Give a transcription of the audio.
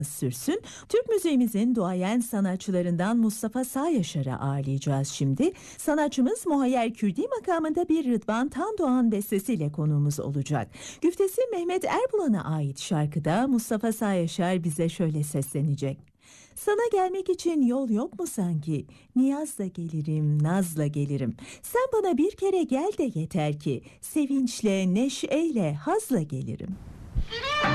sürsün. Türk müziğimizin duayen sanatçılarından Mustafa Sağyaşar'ı ağırlayacağız şimdi. Sanatçımız Muhayyer Kürdi makamında bir Rıdvan Tandoğan bestesiyle konuğumuz olacak. Güftesi Mehmet Erbulan'a ait şarkıda Mustafa Sağyaşar bize şöyle seslenecek. Sana gelmek için yol yok mu sanki? Niyazla gelirim, nazla gelirim. Sen bana bir kere gel de yeter ki, sevinçle, neşeyle, hazla gelirim.